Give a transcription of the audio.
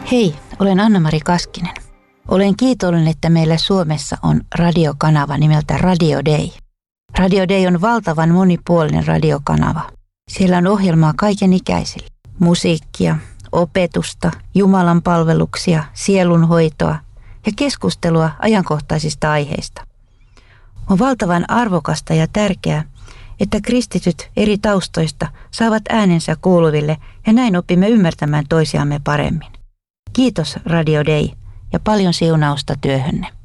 Hei, olen Anna-Mari Kaskinen. Olen kiitollinen, että meillä Suomessa on radiokanava nimeltä Radio Day. Radio Day on valtavan monipuolinen radiokanava. Siellä on ohjelmaa kaikenikäisille. Musiikkia, opetusta, Jumalan palveluksia, sielunhoitoa ja keskustelua ajankohtaisista aiheista. On valtavan arvokasta ja tärkeää, että kristityt eri taustoista saavat äänensä kuuluville ja näin opimme ymmärtämään toisiamme paremmin. Kiitos Radio Day ja paljon siunausta työhönne.